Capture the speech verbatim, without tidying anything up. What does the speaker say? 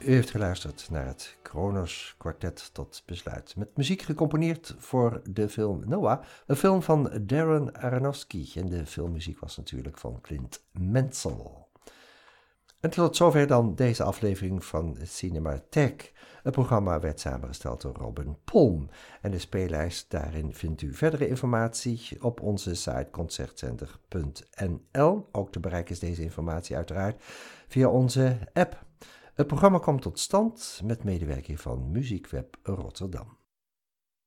U heeft geluisterd naar het Kronos Kwartet tot besluit. Met muziek gecomponeerd voor de film Noah. Een film van Darren Aronofsky. En de filmmuziek was natuurlijk van Clint Mansell. En tot zover dan deze aflevering van Cinematheek. Het programma werd samengesteld door Robin Palm. En de speellijst, daarin vindt u verdere informatie op onze site concertcenter punt n l. Ook te bereiken is deze informatie uiteraard via onze app. Het programma kwam tot stand met medewerking van Muziekweb Rotterdam.